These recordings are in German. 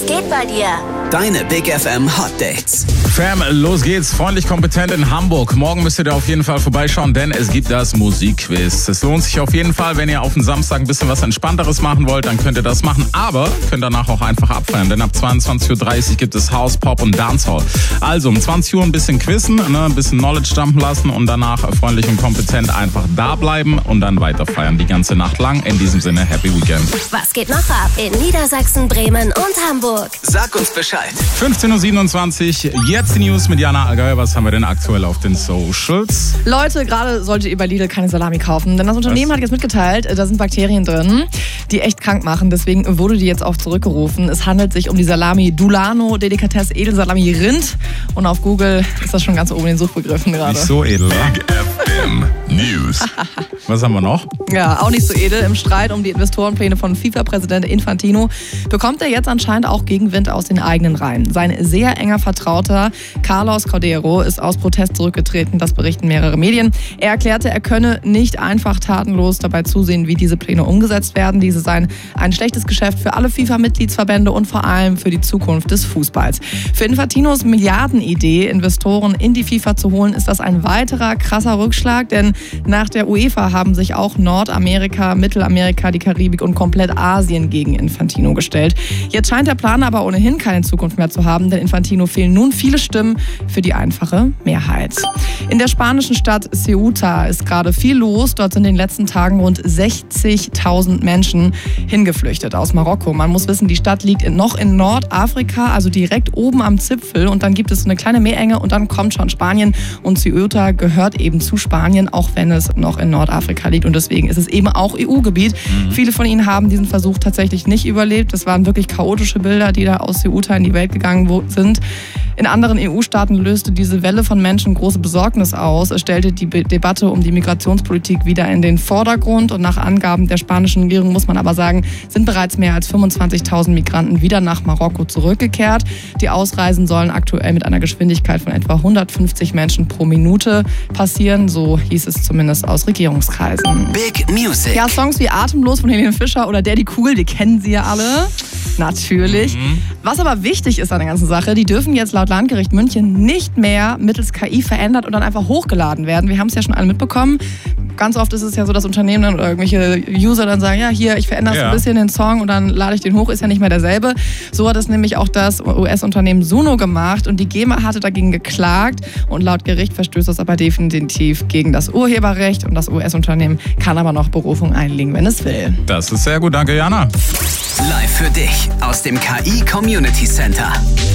geht bei dir? Deine Big FM Hot Dates. Fam, los geht's. Freundlich kompetent in Hamburg. Morgen müsst ihr da auf jeden Fall vorbeischauen, denn es gibt das Musikquiz. Es lohnt sich auf jeden Fall, wenn ihr auf den Samstag ein bisschen was Entspannteres machen wollt, dann könnt ihr das machen. Aber könnt danach auch einfach abfeiern, denn ab 22.30 Uhr gibt es House, Pop und Dancehall. Also um 20 Uhr ein bisschen quizzen, ein bisschen Knowledge dumpen lassen und danach freundlich und kompetent einfach da bleiben und dann weiter feiern die ganze Nacht lang. In diesem Sinne, Happy Weekend. Was geht noch ab in Niedersachsen, Bremen und Hamburg? Sag uns Bescheid. 15.27 Uhr, jetzt die News mit Jana Allgäuer. Was haben wir denn aktuell auf den Socials? Leute, gerade solltet ihr bei Lidl keine Salami kaufen, denn das Unternehmen hat jetzt mitgeteilt, da sind Bakterien drin, die echt krank machen. Deswegen wurde die jetzt auch zurückgerufen. Es handelt sich um die Salami Dulano Delikatesse Edelsalami Rind. Und auf Google ist das schon ganz oben in den Suchbegriffen gerade. Nicht so edel, oder? Big FM News. Was haben wir noch? Ja, auch nicht so edel. Im Streit um die Investorenpläne von FIFA-Präsident Infantino bekommt er jetzt anscheinend auch Gegenwind aus den eigenen Reihen. Sein sehr enger Vertrauter Carlos Cordeiro ist aus Protest zurückgetreten, das berichten mehrere Medien. Er erklärte, er könne nicht einfach tatenlos dabei zusehen, wie diese Pläne umgesetzt werden. Diese seien ein schlechtes Geschäft für alle FIFA-Mitgliedsverbände und vor allem für die Zukunft des Fußballs. Für Infantinos Milliardenidee, Investoren in die FIFA zu holen, ist das ein weiterer krasser Rückschlag, denn nach der UEFA haben sich auch Nordamerika, Mittelamerika, die Karibik und komplett Asien gegen Infantino gestellt. Jetzt scheint der Plan aber ohnehin keine Zukunft mehr zu haben, denn Infantino fehlen nun viele Stimmen für die einfache Mehrheit. In der spanischen Stadt Ceuta ist gerade viel los. Dort sind in den letzten Tagen rund 60.000 Menschen hingeflüchtet aus Marokko. Man muss wissen, die Stadt liegt noch in Nordafrika, also direkt oben am Zipfel. Und dann gibt es eine kleine Meerenge und dann kommt schon Spanien. Und Ceuta gehört eben zu Spanien, auch wenn es noch in Nordafrika liegt. Und deswegen ist es eben auch EU-Gebiet. Viele von ihnen haben diesen Versuch tatsächlich nicht überlebt. Das waren wirklich chaotische Bilder, die da aus Ceuta in die Welt gegangen sind. In anderen EU-Staaten löste diese Welle von Menschen große Besorgnis aus. Es stellte die Debatte um die Migrationspolitik wieder in den Vordergrund. Und nach Angaben der spanischen Regierung, muss man aber sagen, sind bereits mehr als 25.000 Migranten wieder nach Marokko zurückgekehrt. Die Ausreisen sollen aktuell mit einer Geschwindigkeit von etwa 150 Menschen pro Minute passieren. So hieß es zumindest aus Regierungskreisen. Big Music. Ja, Songs wie Atemlos von Helene Fischer oder Der die Kugel, die kennen Sie ja alle. Natürlich. Was aber wichtig ist an der ganzen Sache, die dürfen jetzt laut Landgericht München nicht mehr mittels KI verändert und dann einfach hochgeladen werden. Wir haben es ja schon alle mitbekommen. Ganz oft ist es ja so, dass Unternehmen dann oder irgendwelche User dann sagen, ja hier, ich verändere ein bisschen den Song und dann lade ich den hoch, ist ja nicht mehr derselbe. So hat es nämlich auch das US-Unternehmen Suno gemacht und die GEMA hatte dagegen geklagt und laut Gericht verstößt das aber definitiv gegen das Urheberrecht und das US-Unternehmen kann aber noch Berufung einlegen, wenn es will. Das ist sehr gut, danke Jana. Live für dich aus dem KI Community Center.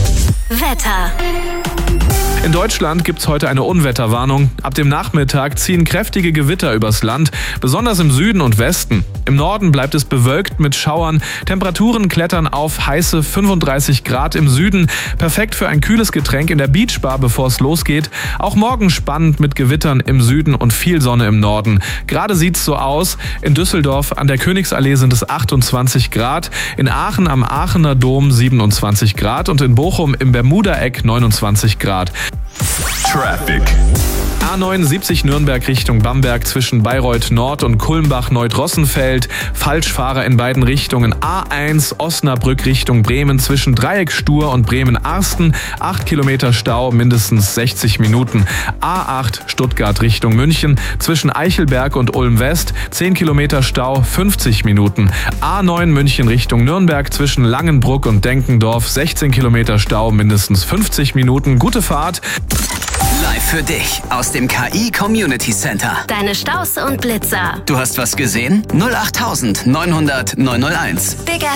Wetter. In Deutschland gibt's heute eine Unwetterwarnung. Ab dem Nachmittag ziehen kräftige Gewitter übers Land, besonders im Süden und Westen. Im Norden bleibt es bewölkt mit Schauern. Temperaturen klettern auf heiße 35 Grad im Süden. Perfekt für ein kühles Getränk in der Beachbar, bevor es losgeht. Auch morgen spannend mit Gewittern im Süden und viel Sonne im Norden. Gerade sieht's so aus. In Düsseldorf an der Königsallee sind es 28 Grad. In Aachen am Aachener Dom 27 Grad und in Bochum im Bermuda-Eck 29 Grad. Traffic. A79 Nürnberg Richtung Bamberg zwischen Bayreuth Nord und Kulmbach-Neudrossenfeld. Falschfahrer in beiden Richtungen. A1 Osnabrück Richtung Bremen zwischen Dreieckstur und Bremen-Arsten. 8 Kilometer Stau, mindestens 60 Minuten. A8 Stuttgart Richtung München zwischen Eichelberg und Ulm-West. 10 Kilometer Stau, 50 Minuten. A9 München Richtung Nürnberg zwischen Langenbruck und Denkendorf. 16 Kilometer Stau, mindestens 50 Minuten. Gute Fahrt. Live für dich aus dem KI Community Center. Deine Staus und Blitzer. Du hast was gesehen? 08900 901. Big